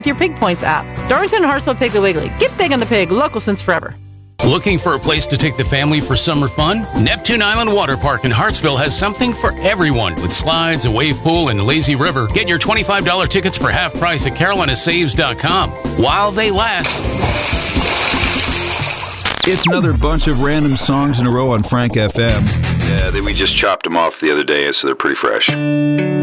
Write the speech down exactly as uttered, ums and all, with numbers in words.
with your Pig Points app. Darlington and Hartsville Piggly Wiggly. Get big on the pig. Local since forever. Looking for a place to take the family for summer fun? Neptune Island Water Park in Hartsville has something for everyone with slides, a wave pool, and lazy river. Get your twenty-five dollars tickets for half price at carolina saves dot com while they last. It's another bunch of random songs in a row on Frank F M. Yeah, they, we just chopped them off the other day, so they're pretty fresh.